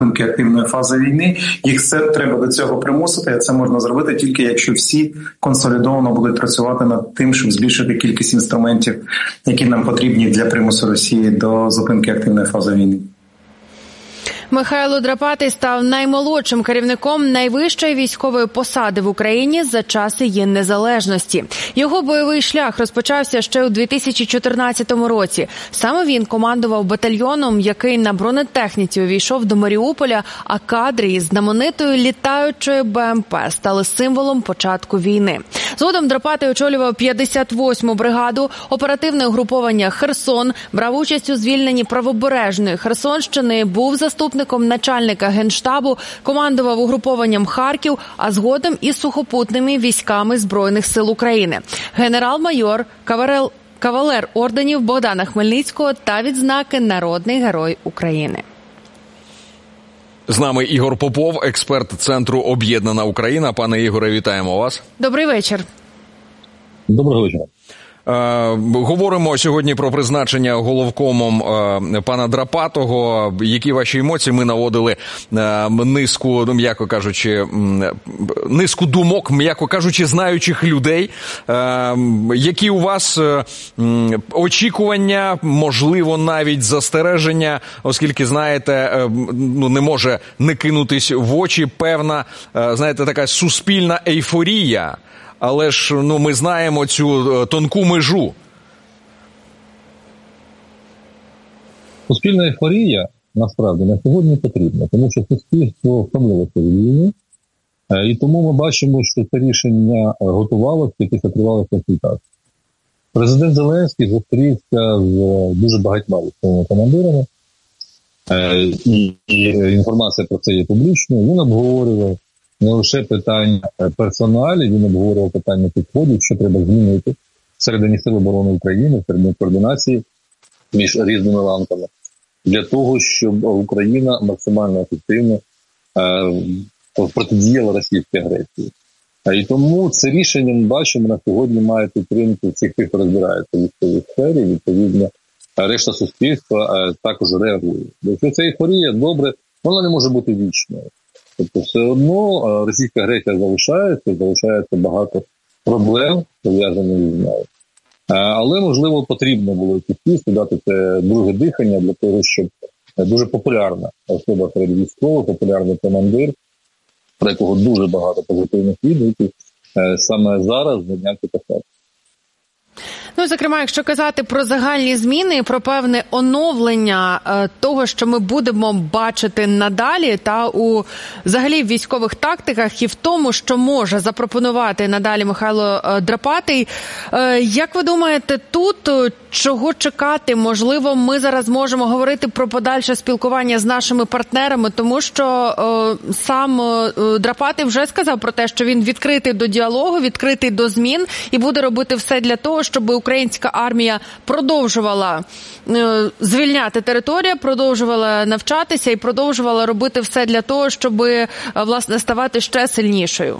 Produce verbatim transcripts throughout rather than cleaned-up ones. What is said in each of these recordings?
активної фази війни. Їх це треба до цього примусити, а це можна зробити тільки якщо всі консолідовано будуть працювати над тим, щоб збільшити кількість інструментів, які нам потрібні для примусу Росії до зупинки активної фази війни. Михайло Драпатий став наймолодшим керівником найвищої військової посади в Україні за час її незалежності. Його бойовий шлях розпочався ще у дві тисячі чотирнадцятому році. Саме він командував батальйоном, який на бронетехніці увійшов до Маріуполя, а кадри із знаменитою літаючою БМП стали символом початку війни. Згодом Драпатий очолював п'ятдесят восьму бригаду, оперативне угруповання «Херсон», брав участь у звільненні правобережної Херсонщини, був заступником начальника Генштабу, командував угрупованням «Харків», а згодом і сухопутними військами Збройних сил України. Генерал-майор, кавалер, кавалер орденів Богдана Хмельницького та відзнаки «Народний герой України». З нами Ігор Попов, експерт Центру «Об'єднана Україна». Пане Ігоре, вітаємо вас. Добрий вечір. Доброго вечора. Е, говоримо сьогодні про призначення головкомом е, пана Драпатого. Які ваші емоції? Ми наводили е, низку, ну, м'яко кажучи, низку думок, м'яко кажучи, знаючих людей. Е, які у вас е, очікування, можливо, навіть застереження, оскільки, знаєте, е, ну, не може не кинутись в очі певна, е, знаєте, така суспільна ейфорія. Але ж, ну, ми знаємо цю тонку межу. Суспільна ейфорія, насправді, на сьогодні потрібна, тому що суспільство втомилося від війни, і тому ми бачимо, що це рішення готувалося після тривалих консультацій. Президент Зеленський зустрівся з дуже багатьма військовими командирами, і, і інформація про це є публічною. Він обговорював не лише питання персоналів, він обговорював питання підходів, що треба змінити всередині Сил оборони України, всередині координації між різними ланками, для того, щоб Україна максимально ефективно е, протидіяла російській агресії. І тому це рішення, ми бачимо, на сьогодні має підтримку всіх тих, хто розбирається в військовій сфері, відповідно, решта суспільства е, також реагує. Якщо це ейфорія, добре, вона не може бути вічною. Тобто все одно російська агресія залишається, залишається багато проблем, пов'язаних з нею. Але, можливо, потрібно було якісь дати це друге дихання для того, щоб дуже популярна особа серед військових, популярний командир, про якого дуже багато позитивних відгуків, саме зараз зайняв цю посаду. Ну, зокрема, якщо казати про загальні зміни, про певне оновлення е, того, що ми будемо бачити надалі, та у взагалі в військових тактиках і в тому, що може запропонувати надалі Михайло е, Драпатий. Е, як ви думаєте, тут чого чекати? Можливо, ми зараз можемо говорити про подальше спілкування з нашими партнерами, тому що е, сам е, Драпатий вже сказав про те, що він відкритий до діалогу, відкритий до змін і буде робити все для того, щоб українська армія продовжувала е, звільняти територію, продовжувала навчатися і продовжувала робити все для того, щоб, е, власне, ставати ще сильнішою.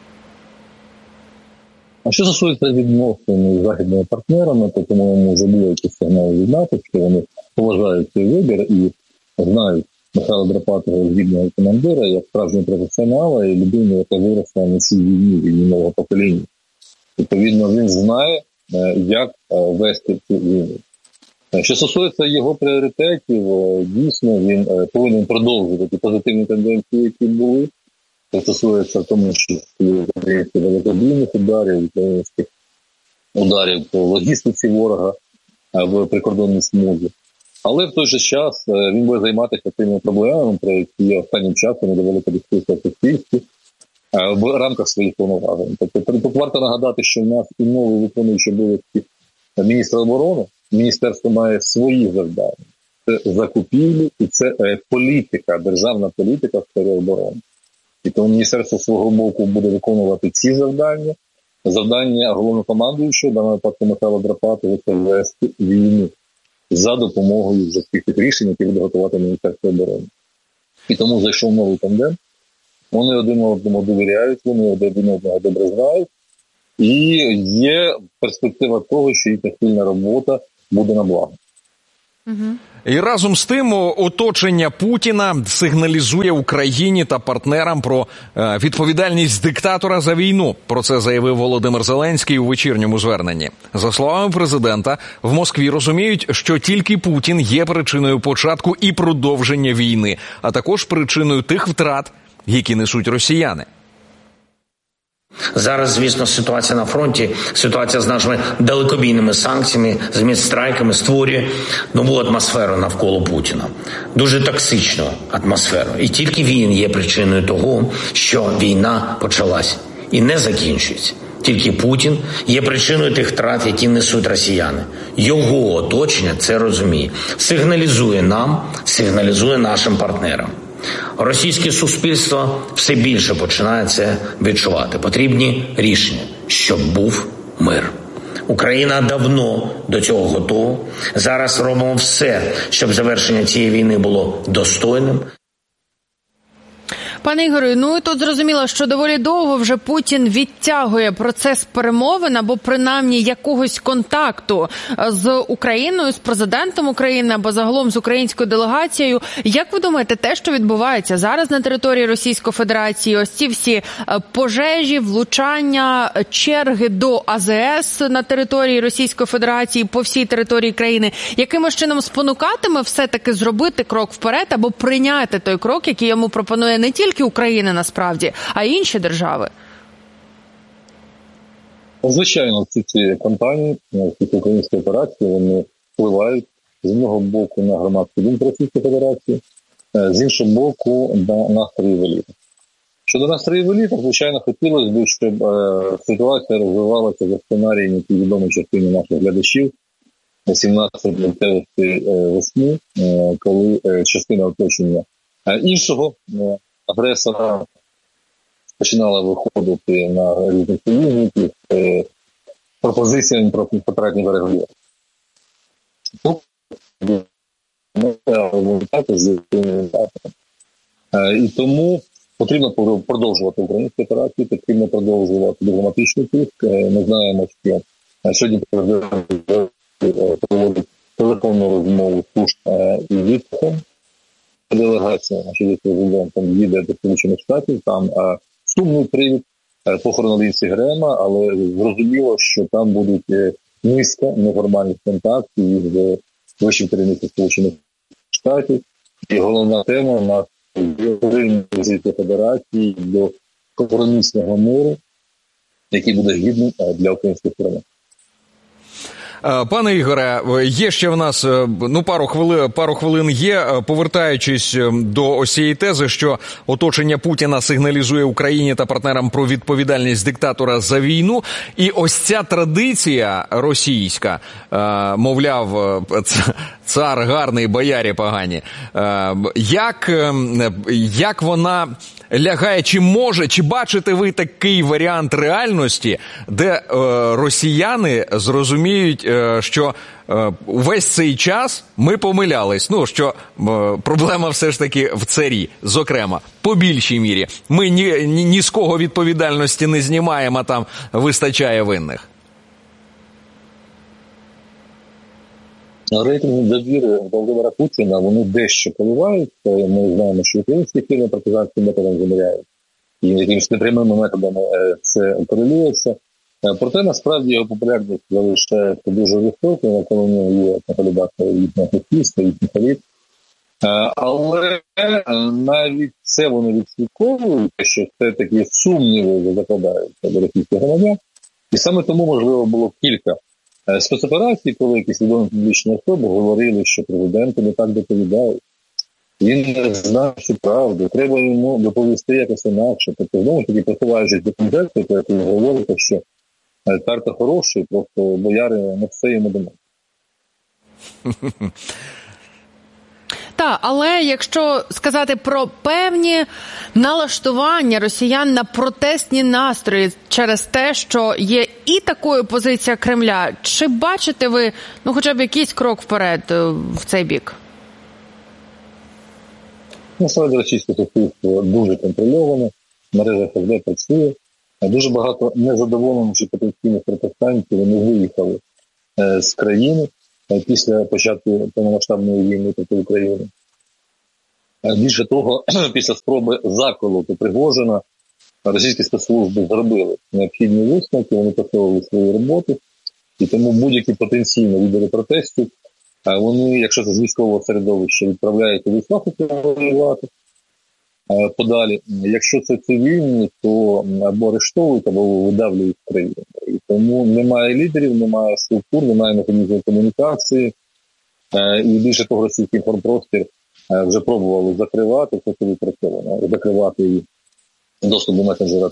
А що стосується відносин з західними партнерами, то тому вже були якісь сигнали від НАТО, що вони поважають цей вибір і знають Михайла Драпатого здібного командира як справжнього професіонала і людину, яка виросла на цій війні, війні нового покоління. Відповідно, він знає, як вести цю війну. Що стосується його пріоритетів, дійсно, він повинен продовжувати ті позитивні тенденції, які були. Це стосується в тому числі великобійних ударів, українських ударів по логістиці ворога в прикордонній смузі. Але в той же час він буде займатися тими проблемами, про які останнім часом не довелика дискусія в суспільстві, в рамках своїх повноважень. Тобто, тут варто нагадати, що в нас і новий виконуючий обов'язки міністра оборони, міністерство має свої завдання. Це закупівлі і це політика, державна політика в сфері оборони. І тому міністерство свого боку буде виконувати ці завдання. Завдання головнокомандуючого, в даному випадку Михайла Драпатого, це вести війну за допомогою вже тих рішень, які буде готувати Міністерство оборони. І тому зайшов новий тандем. Вони один одному довіряють, вони один одного добре знають. І є перспектива того, що їхня спільна робота буде на благо. Угу. І разом з тим оточення Путіна сигналізує Україні та партнерам про відповідальність диктатора за війну. Про це заявив Володимир Зеленський у вечірньому зверненні. За словами президента, в Москві розуміють, що тільки Путін є причиною початку і продовження війни, а також причиною тих втрат, які несуть росіяни. Зараз, звісно, ситуація на фронті, ситуація з нашими далекобійними санкціями, з медстрайками створює нову атмосферу навколо Путіна. Дуже токсичну атмосферу. І тільки він є причиною того, що війна почалась і не закінчується. Тільки Путін є причиною тих втрат, які несуть росіяни. Його оточення це розуміє. Сигналізує нам, сигналізує нашим партнерам. Російське суспільство все більше починає це відчувати. Потрібні рішення, щоб був мир. Україна давно до цього готова. Зараз робимо все, щоб завершення цієї війни було достойним. Пане Ігорю, ну і тут зрозуміло, що доволі довго вже Путін відтягує процес перемовин або принаймні якогось контакту з Україною, з президентом України або загалом з українською делегацією. Як ви думаєте, те, що відбувається зараз на території Російської Федерації, ось ці всі пожежі, влучання, черги до А З С на території Російської Федерації, по всій території країни, якимось чином спонукатиме все-таки зробити крок вперед або прийняти той крок, який йому пропонує не тільки Україна насправді, а й інші держави? Звичайно, всі ці кампанії, всі ці українські операції, вони впливають з одного боку на громадський думку Російської Федерації, з іншого боку на настрої в елітах. Щодо настроїв в елітах, звичайно, хотілося б, щоб е, ситуація розвивалася за сценарієм, який відомий частині наших глядачів, сімнадцятої весни, е, коли е, частина оточення е, іншого е, агресора починала виходити на різних союзників е, пропозиціями про потратні переговори. І тому потрібно продовжувати українські операції, потрібно продовжувати дипломатичний тиск. Ми знаємо, що сьогодні президент проводить телефонну розмову з Пушком і Вітком. Делегація нашої президентом їде до Сполучених Штатів, там а, сумний привід, похорон Лінсі Грема, але зрозуміло, що там будуть низка неформальних контактів з вищим керівництвом Сполучених Штатів. І головна тема на Російської Федерації до компромісного миру, який буде гідним для української сторони. Пане Ігоре, є ще в нас, ну, пару хвилин, пару хвилин є, повертаючись до ось цієї тези, що оточення Путіна сигналізує Україні та партнерам про відповідальність диктатора за війну. І ось ця традиція російська, мовляв, цар гарний, боярі погані, як, як вона лягає, чи може, чи бачите ви такий варіант реальності, де е, росіяни зрозуміють, е, що е, увесь цей час ми помилялись, ну, що е, проблема все ж таки в царі, зокрема, по більшій мірі. Ми ні, ні, ні з кого відповідальності не знімаємо, а там вистачає винних. Рейтинги довіри Володимира Путіна, вони дещо коливаються. Ми знаємо, що українські фірми партизанським методом заміряють. І якимось непрямими методами це корелюється. Проте, насправді, його популярність залишається дуже високою, навколо нього є консолідація їхнього суспільства, їхніх еліт. Але навіть це вони відслідковують, що це такі сумніви закладаються до російських громадян. І саме тому, можливо, було кілька спецоперацій, коли якісь відомі публічні особи говорили, що президенту не так доповідають. Він не знає всю правду, треба йому доповісти якось інакше. Тобто, знову ж таки, приховаючись до контексту, то як ви говорите, що карта хороша, просто бояри не все йому думають. Так, але якщо сказати про певні налаштування росіян на протестні настрої через те, що є і такою позиція Кремля, чи бачите ви, ну, хоча б якийсь крок вперед в цей бік? Насправді, російське суспільство дуже контрольоване, мережа Ф С Б працює. Дуже багато незадоволених чи потенційних протестантів, вони виїхали з країни. після початку повномасштабної війни проти України. Більше того, після спроби заколоту Пригожина російські спецслужби зробили необхідні висновки, вони посилили свою роботу, і тому будь-які потенційні лідери протестів, вони, якщо це з військового середовища, відправляють у військові воювати подалі. Якщо це цивільні, то або арештовують, або видавлюють країну. І тому немає лідерів, немає структур, немає механізмів комунікації. І більше того, російський інформпростір вже пробували закривати, це відпрацьовано, закривати доступ до месенджера